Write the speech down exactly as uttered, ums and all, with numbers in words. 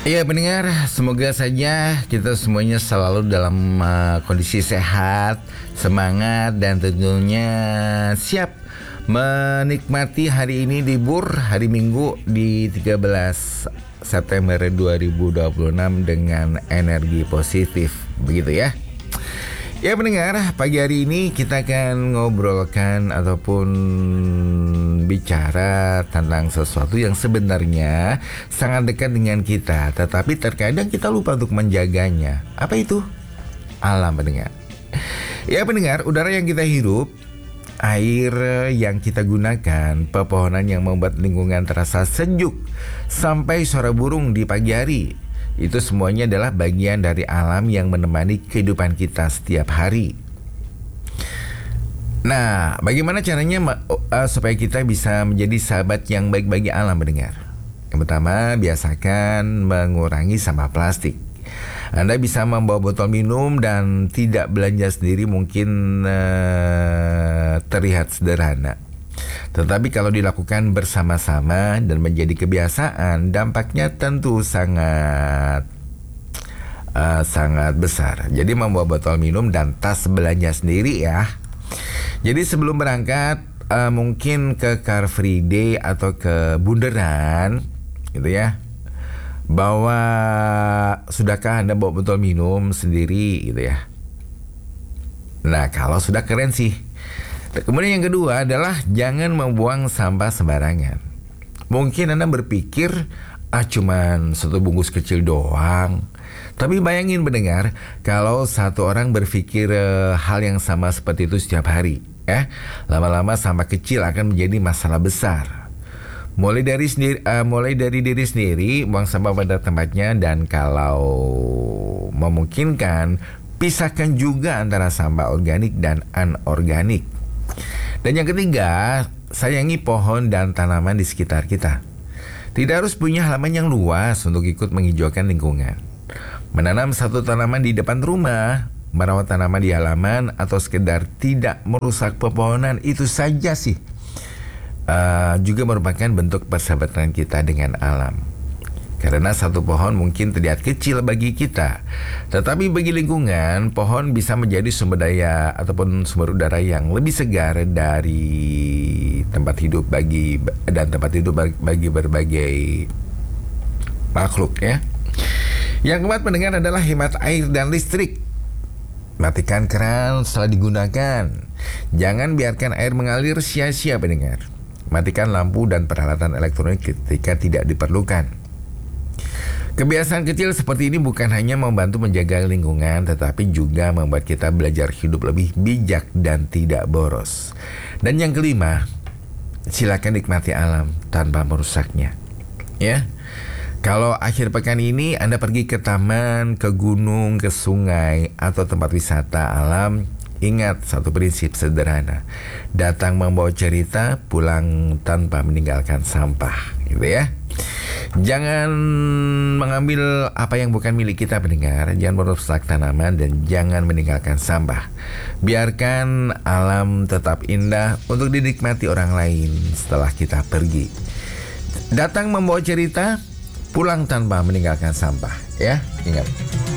Iya pendengar, semoga saja kita semuanya selalu dalam uh, kondisi sehat, semangat, dan tentunya siap menikmati hari ini libur hari Minggu di tiga belas September dua ribu dua puluh enam dengan energi positif, begitu ya. Ya pendengar, pagi hari ini kita akan ngobrolkan ataupun bicara tentang sesuatu yang sebenarnya sangat dekat dengan kita, tetapi terkadang kita lupa untuk menjaganya. Apa itu? Alam, pendengar. Ya pendengar, udara yang kita hirup, air yang kita gunakan, pepohonan yang membuat lingkungan terasa sejuk, sampai suara burung di pagi hari, itu semuanya adalah bagian dari alam yang menemani kehidupan kita setiap hari. Nah, bagaimana caranya uh, supaya kita bisa menjadi sahabat yang baik bagi alam, mendengar? Yang pertama, biasakan mengurangi sampah plastik. Anda bisa membawa botol minum dan tidak belanja sendiri, mungkin uh, terlihat sederhana. Tetapi kalau dilakukan bersama-sama dan menjadi kebiasaan, dampaknya tentu sangat uh, sangat besar. Jadi membawa botol minum dan tas belanja sendiri ya. Jadi sebelum berangkat uh, mungkin ke Car Free Day atau ke Bundaran gitu ya, bawa, sudahkah Anda bawa botol minum sendiri gitu ya. Nah kalau sudah, keren sih. Kemudian yang kedua adalah jangan membuang sampah sembarangan. Mungkin Anda berpikir, ah cuman satu bungkus kecil doang. Tapi bayangin pendengar, kalau satu orang berpikir uh, hal yang sama seperti itu setiap hari, eh, lama-lama sampah kecil akan menjadi masalah besar. Mulai dari sendiri, uh, mulai dari diri sendiri, buang sampah pada tempatnya, dan kalau memungkinkan, pisahkan juga antara sampah organik dan anorganik. Dan yang ketiga, sayangi pohon dan tanaman di sekitar kita. Tidak harus punya halaman yang luas untuk ikut menghijaukan lingkungan. Menanam satu tanaman di depan rumah, merawat tanaman di halaman, atau sekedar tidak merusak pepohonan, itu saja sih uh, juga merupakan bentuk persahabatan kita dengan alam. Karena satu pohon mungkin terlihat kecil bagi kita, tetapi bagi lingkungan, pohon bisa menjadi sumber daya ataupun sumber udara yang lebih segar dari tempat hidup bagi dan tempat hidup bagi berbagai makhluk ya. Yang keempat pendengar adalah hemat air dan listrik. Matikan keran setelah digunakan. Jangan biarkan air mengalir sia-sia pendengar. Matikan lampu dan peralatan elektronik ketika tidak diperlukan. Kebiasaan kecil seperti ini bukan hanya membantu menjaga lingkungan, tetapi juga membuat kita belajar hidup lebih bijak dan tidak boros. Dan yang kelima, silakan nikmati alam tanpa merusaknya. Ya, kalau akhir pekan ini Anda pergi ke taman, ke gunung, ke sungai, atau tempat wisata alam, ingat satu prinsip sederhana: datang membawa cerita, pulang tanpa meninggalkan sampah, gitu ya. Jangan mengambil apa yang bukan milik kita pendengar. Jangan merusak tanaman dan jangan meninggalkan sampah. Biarkan alam tetap indah untuk dinikmati orang lain setelah kita pergi. Datang membawa cerita, pulang tanpa meninggalkan sampah. Ya, ingat.